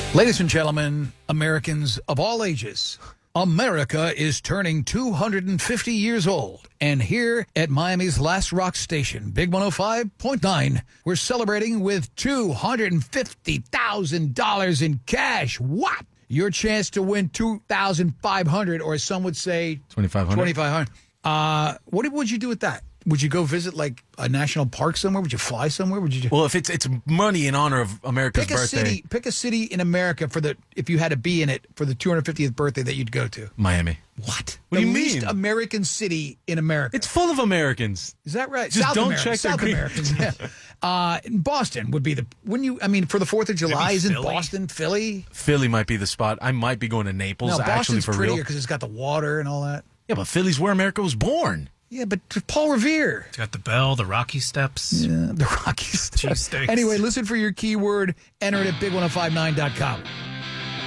Ladies and gentlemen, Americans of all ages, America is turning 250 years old. And here at Miami's last rock station, Big 105.9, we're celebrating with $250,000 in cash. What? Your chance to win $2,500, or some would say $2,500. What would you do with that? Would you go visit like a national park somewhere? Would you fly somewhere? Would you? Well, if it's money in honor of America's birthday, pick a city in America if you had to be in it for the 250th birthday that you'd go to. Miami. What? What do you least mean? American city in America. It's full of Americans. Is that right? Just don't check South their Americans. Yeah. Boston would be wouldn't you? I mean, for the 4th of July, isn't Philly? Boston, Philly? Philly might be the spot. I might be going to Naples. No, actually, Boston's for prettier real. because it's got the water and all that. Yeah, but Philly's where America was born. Yeah, but Paul Revere. It's got the bell, the Rocky Steps. Yeah, the Rockies. Cheesesteaks. Anyway, listen for your keyword. Enter it at big1059.com.